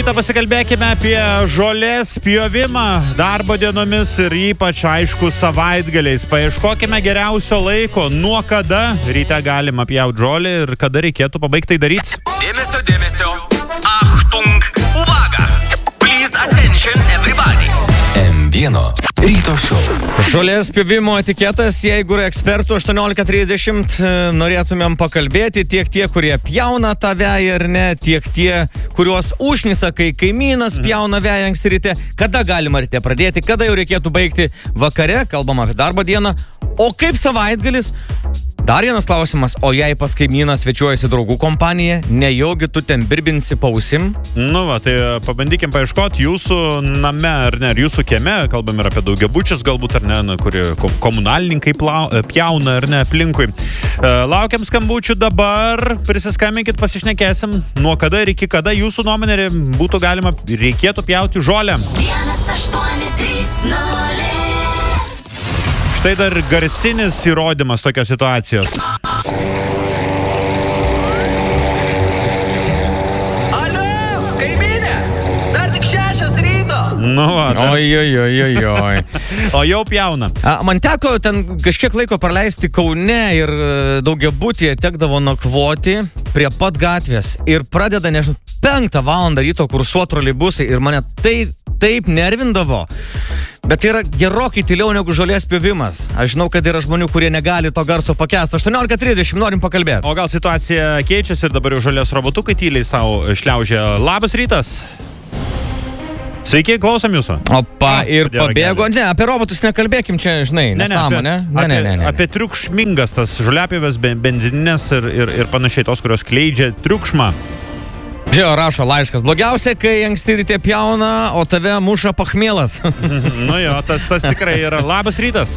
rytą pasikalbėkime apie žolės pjovimą darbo dienomis ir ypač, aišku, savaitgaliais. Paieškokime geriausio laiko, nuo kada ryte galima pjauti žolę ir kada reikėtų pabaigti tai daryti. Dėmesio, dėmesio. Achtung, uwaga. Please attention everybody. M1 ryto šou. Žolės pjovimo etiketas, jeigu yra ekspertų 18:30, norėtumėm pakalbėti tiek tie, kurie pjauna tą veją ar ne, tiek tie, kuriuos užnisa, kai kaimynas pjauna veją anksti ryte. Kada galima ryte pradėti, kada jau reikėtų baigti vakare, kalbam apie darbo dieną, o kaip savaitgalis? Dar vienas klausimas, o jei pas kaimyną svečiuojasi draugų kompanija, nejaugi tu ten birbinsi pausim? Nu va, tai pabandykim paieškoti jūsų name ar ne, ar jūsų kieme, kalbam ir apie daugiabučius galbūt ar ne, kuri komunalininkai pjauna ar ne aplinkui. Laukiam skambučių dabar, prisiskambinkit, pasišnekėsim, nuo kada ir iki kada jūsų nuomonė būtų galima, reikėtų pjauti žolę. 1830. Tai dar garsinis įrodymas tokios situacijos. Alio, kaimynė, dar tik 6 ryto. Nu va. Oi. O jau pjauna. Man teko ten kažkiek laiko praleisti Kaune ir daugiabutyje tekdavo nakvoti prie pat gatvės. Ir pradeda, nežinau, 5 valandą ryto kursuot troleibusai ir mane taip nervindavo. Bet tai yra gerokai tyliau negu žolės pjovimas. Aš žinau, kad yra žmonių, kurie negali to garso pakęsti. 18:30 norim pakalbėti. O gal situacija keičiasi ir dabar jau žolės robotukai tyliai savo šliaužia. Labas rytas. Sveiki, klausom jūsų. Opa, ir pabėgo. Ne, apie robotus nekalbėkim čia, žinai, nesąmonė. Ne. Apie triukšmingas tas žoliapjovės, benzininės ir panašiai tos, kurios kleidžia triukšmą. Žiūrėjau, rašo laiškas. Blogiausia, kai anksti ryte pjauna, o tave muša pachmielas. Nu jo, tas tikrai yra. Labas rytas.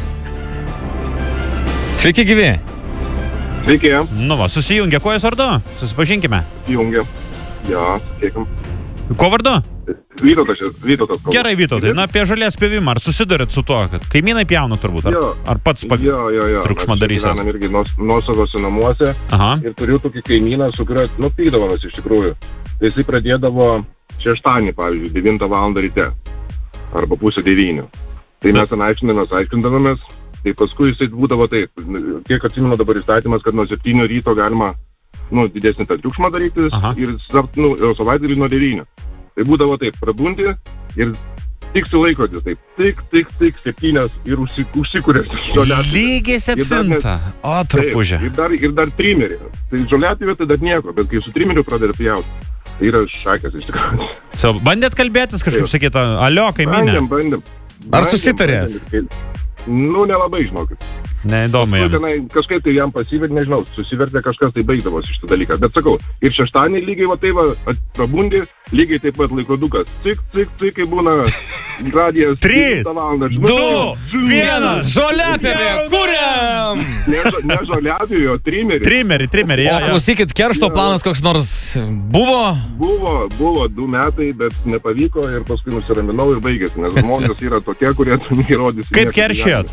Sveiki, gyvi. Sveiki. Nu va, susijungia. Kuo jūs vardu? Susipažinkime. Jungia. Ja, siekim. Ko vardu? Vytautas. Gerai, Vytautai. Na, apie žolės pjovimą. Ar susidurit su tuo, kad kaimynai pjauna turbūt? Ar pats triukšmadarys? Mes gyvenam irgi nuosavose namuose. Aha. Ir turiu tokį kaimyną, su kuriuo, pykdavomės iš tikrųjų. Tai jisai pradėdavo šeštadienį, pavyzdžiui, 9 valandą ryte. Arba 8:30. Tai mes ten aiškindavomės. Tai paskui jisai būdavo taip. Kiek atsimenu dabar įstatymas, kad nuo 7 ryto galima, didesnį tą triukšmą daryti. Aha. Ir savaitgalį nuo 9. Tai būdavo taip, prabundi ir tiksi laikrodis, taip, tik 7 ir užsikūrės žoliapjovė. Lygiai 7. O, trupužė. Ir dar trimerį. Tai žoliapjovė tai dar nieko, bet kai su trimeriu pradeda pjauti, tai yra šakės iš tikrųjų. Bandėt kalbėtis kažkaip, sakyt, alio, kaimynė? Bandėm. Ar susitarės? Nelabai, žinokit. Neįdomu jam. Kažkaip tai jam pasivertė, nežinau, susivertė kažkas, tai baigdavosi šitą dalyką. Bet sakau, ir šeštadienį lygiai va tai va, prabundi, lygiai taip pat laikrodukas. Cik, kai būna radijas. 3, 2, 1, žoliapjovė, kuriam! Ne žoliapjovė, o trimerį. Trimerį, O klausykit, keršto planas koks nors buvo? Buvo 2 metai, bet nepavyko ir paskui nusiraminau ir baigėsi, nes žmonės yra tokie, kurie įrodys. Kaip keršėjot?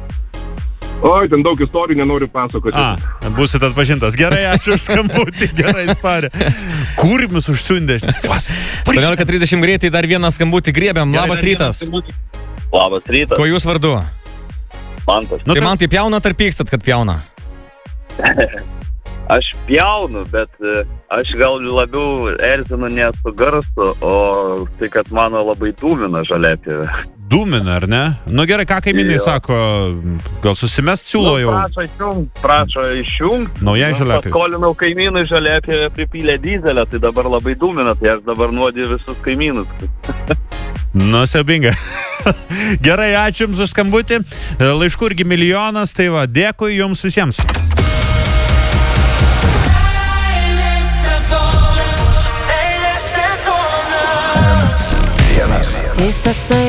Oi, ten daug istorijų nenoriu pasakoti. Būsit atpažintas. Gerai, ačiū už skambutį, gera istorija. Kurmius užsiundė. 18:30 greitai dar vieną skambutį griebiam. Labas rytas. Labas rytas. Ko jūs vardu? Mantas. Tai man tai pjauna, ar pykstat, kad pjauna? Aš pjaunu, bet aš gal labiau erzinu ne su garsu, o tai, kad mano labai dūmina žoliapjovė. Dūmina, ar ne? Nu gerai, ką kaimynai sako, gal susimest siūlo jau? Prašo išjungt. Naujai žoliapjovė. Paskolinau kaimynui žoliapjovę, pripylė dizelę, tai dabar labai dūmina, tai aš dabar nuodiju visus kaimynus. Nu, siaubinga. Gerai, ačiū jums už skambutį. Laiškų irgi milijonas, tai va, dėkui jums visiems. Questa